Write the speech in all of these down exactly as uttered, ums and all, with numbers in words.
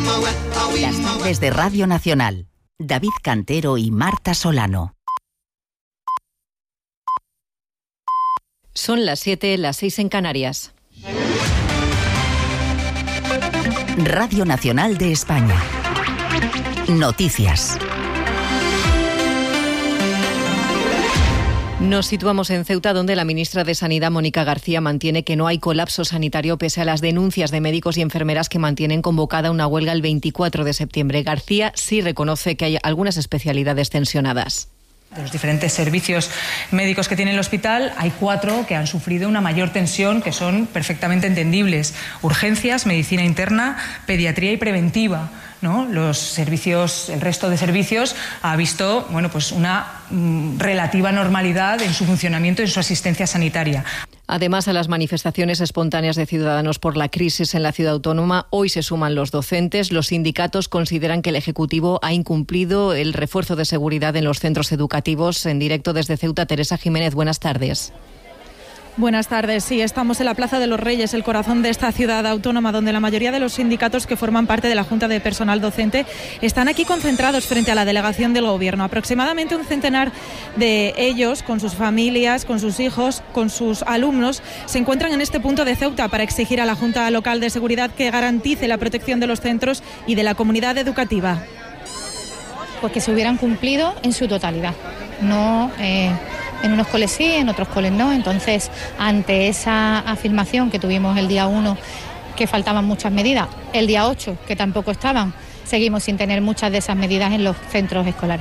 Las tardes de Radio Nacional. David Cantero y Marta Solano. Son las siete, las seis en Canarias. Radio Nacional de España. Noticias. Nos situamos en Ceuta, donde la ministra de Sanidad, Mónica García, mantiene que no hay colapso sanitario pese a las denuncias de médicos y enfermeras que mantienen convocada una huelga el veinticuatro de septiembre. García sí reconoce que hay algunas especialidades tensionadas. De los diferentes servicios médicos que tiene el hospital, hay cuatro que han sufrido una mayor tensión, que son perfectamente entendibles: urgencias, medicina interna, pediatría y preventiva, ¿no? Los servicios, el resto de servicios ha visto, bueno, pues una mm, relativa normalidad en su funcionamiento y en su asistencia sanitaria. Además, a las manifestaciones espontáneas de ciudadanos por la crisis en la ciudad autónoma, hoy se suman los docentes. Los sindicatos consideran que el Ejecutivo ha incumplido el refuerzo de seguridad en los centros educativos. En directo desde Ceuta, Teresa Jiménez, buenas tardes. Buenas tardes. Sí, estamos en la Plaza de los Reyes, el corazón de esta ciudad autónoma, donde la mayoría de los sindicatos que forman parte de la Junta de Personal Docente están aquí concentrados frente a la delegación del Gobierno. Aproximadamente un centenar de ellos, con sus familias, con sus hijos, con sus alumnos, se encuentran en este punto de Ceuta para exigir a la Junta Local de Seguridad que garantice la protección de los centros y de la comunidad educativa. Pues que se hubieran cumplido en su totalidad, no... Eh... En unos coles sí, en otros coles no. Entonces, ante esa afirmación que tuvimos el día uno, que faltaban muchas medidas, el día ocho, que tampoco estaban, seguimos sin tener muchas de esas medidas en los centros escolares.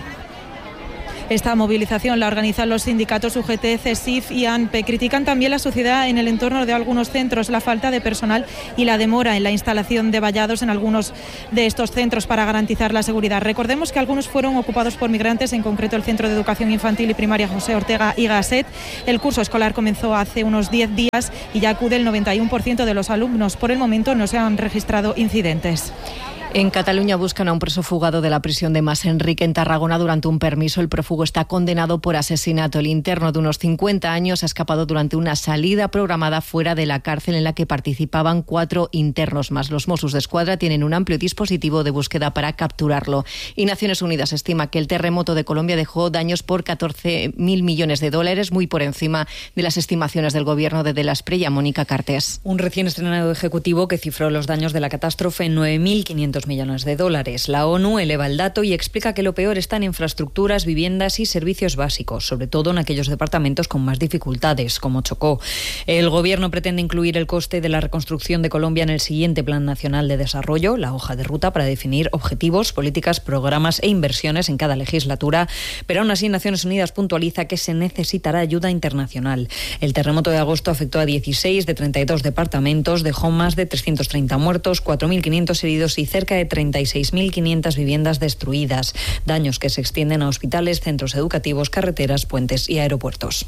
Esta movilización la organizan los sindicatos U G T, CESIF y ANPE. Critican también la sociedad en el entorno de algunos centros, la falta de personal y la demora en la instalación de vallados en algunos de estos centros para garantizar la seguridad. Recordemos que algunos fueron ocupados por migrantes, en concreto el Centro de Educación Infantil y Primaria José Ortega y Gasset. El curso escolar comenzó hace unos diez días y ya acude el noventa y uno por ciento de los alumnos. Por el momento no se han registrado incidentes. En Cataluña buscan a un preso fugado de la prisión de Mas Enrique en Tarragona durante un permiso. El prófugo está condenado por asesinato. El interno de unos cincuenta años ha escapado durante una salida programada fuera de la cárcel en la que participaban cuatro internos más. Los Mossos d'Esquadra tienen un amplio dispositivo de búsqueda para capturarlo. Y Naciones Unidas estima que el terremoto de Colombia dejó daños por catorce mil millones de dólares, muy por encima de las estimaciones del gobierno de De la Espriella. Mónica Cartés. Un recién estrenado ejecutivo que cifró los daños de la catástrofe en nueve mil quinientos millones de dólares. La ONU eleva el dato y explica que lo peor está en infraestructuras, viviendas y servicios básicos, sobre todo en aquellos departamentos con más dificultades, como Chocó. El gobierno pretende incluir el coste de la reconstrucción de Colombia en el siguiente Plan Nacional de Desarrollo, la hoja de ruta para definir objetivos, políticas, programas e inversiones en cada legislatura, pero aún así Naciones Unidas puntualiza que se necesitará ayuda internacional. El terremoto de agosto afectó a dieciséis de treinta y dos departamentos, dejó más de trescientos treinta muertos, cuatro mil quinientos heridos y cerca de treinta y seis mil quinientas viviendas destruidas. Daños que se extienden a hospitales, centros educativos, carreteras, puentes y aeropuertos.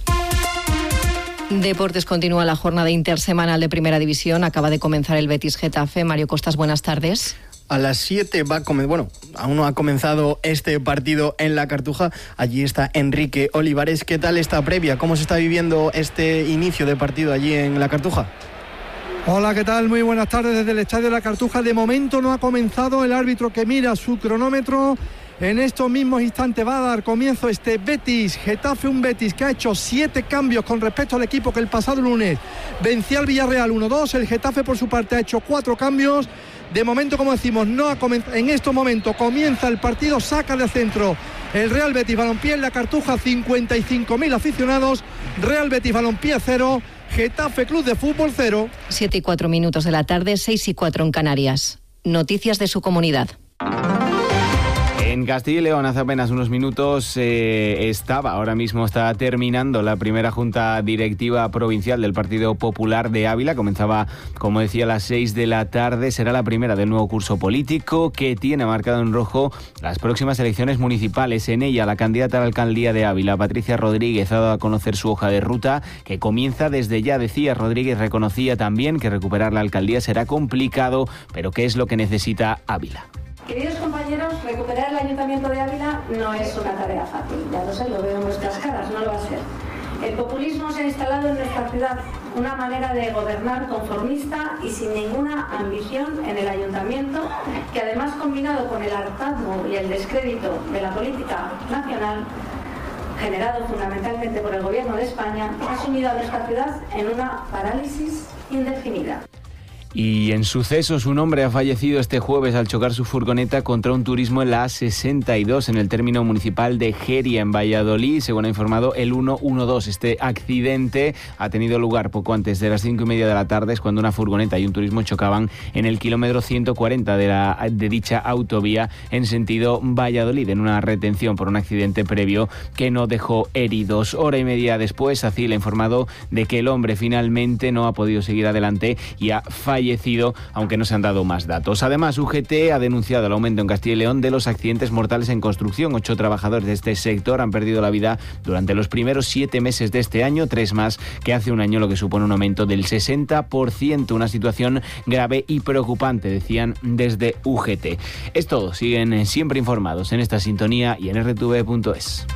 Deportes, continúa la jornada intersemanal de Primera División. Acaba de comenzar el Betis Getafe. Mario Costas, buenas tardes. A las siete va a comenzar, bueno, aún no ha comenzado este partido en la Cartuja. Allí está Enrique Olivares. ¿Qué tal esta previa? ¿Cómo se está viviendo este inicio de partido allí en la Cartuja? Hola, ¿qué tal? Muy buenas tardes desde el Estadio de la Cartuja. De momento no ha comenzado. El árbitro que mira su cronómetro. En estos mismos instantes va a dar comienzo este Betis Getafe, un Betis que ha hecho siete cambios con respecto al equipo que el pasado lunes vencía al Villarreal uno dos. El Getafe por su parte ha hecho cuatro cambios. De momento, como decimos, no ha comenzado. En estos momentos comienza el partido, saca de centro el Real Betis Balompié en la Cartuja, cincuenta y cinco mil aficionados. Real Betis Balompié cero, Getafe Club de Fútbol cero. Siete y cuatro minutos de la tarde, seis y cuatro en Canarias. Noticias de su comunidad. En Castilla y León hace apenas unos minutos eh, estaba, ahora mismo está terminando la primera junta directiva provincial del Partido Popular de Ávila. Comenzaba, como decía, a las seis de la tarde. Será la primera del nuevo curso político que tiene marcado en rojo las próximas elecciones municipales. En ella, la candidata a la alcaldía de Ávila, Patricia Rodríguez, ha dado a conocer su hoja de ruta que comienza desde ya. Decía, Rodríguez reconocía también que recuperar la alcaldía será complicado, pero ¿qué es lo que necesita Ávila? Queridos compañeros, recuperar el Ayuntamiento de Ávila no es una tarea fácil, ya lo sé, lo veo en vuestras caras, no lo va a ser. El populismo se ha instalado en nuestra ciudad, una manera de gobernar conformista y sin ninguna ambición en el ayuntamiento, que además, combinado con el hartazgo y el descrédito de la política nacional, generado fundamentalmente por el Gobierno de España, ha sumido a nuestra ciudad en una parálisis indefinida. Y en sucesos, un hombre ha fallecido este jueves al chocar su furgoneta contra un turismo en la A sesenta y dos en el término municipal de Jeria, en Valladolid, según ha informado el ciento doce. Este accidente ha tenido lugar poco antes de las cinco y media de la tarde, es cuando una furgoneta y un turismo chocaban en el kilómetro ciento cuarenta de, la, de dicha autovía en sentido Valladolid, en una retención por un accidente previo que no dejó heridos. Hora y media después, ACIL ha informado de que el hombre finalmente no ha podido seguir adelante y ha fallecido, aunque no se han dado más datos. Además, U G T ha denunciado el aumento en Castilla y León de los accidentes mortales en construcción. Ocho trabajadores de este sector han perdido la vida durante los primeros siete meses de este año, tres más que hace un año, lo que supone un aumento del sesenta por ciento. Una situación grave y preocupante, decían desde U G T. Es todo. Siguen siempre informados en esta sintonía y en r t v punto es.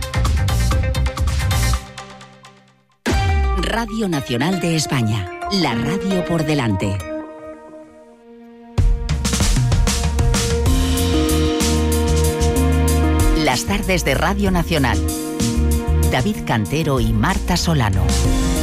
Radio Nacional de España. La radio por delante. Las tardes de Radio Nacional. David Cantero y Marta Solano.